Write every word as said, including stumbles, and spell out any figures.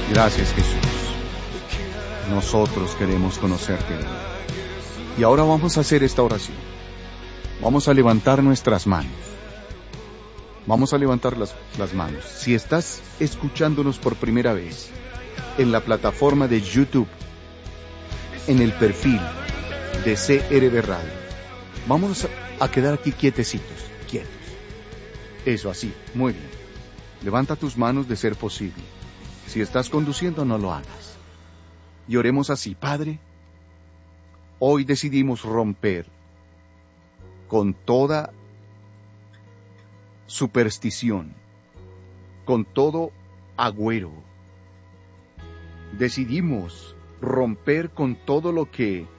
Gracias, Jesús. Nosotros queremos conocerte. Y ahora vamos a hacer esta oración. Vamos a levantar nuestras manos. Vamos a levantar las, las manos. Si estás escuchándonos por primera vez en la plataforma de YouTube, en el perfil de C R B Radio, vamos a, a quedar aquí quietecitos, quietos. Eso, así, muy bien. Levanta tus manos de ser posible. Si estás conduciendo, no lo hagas. Y oremos así. Padre, hoy decidimos romper con toda superstición, con todo agüero. Decidimos romper con todo lo que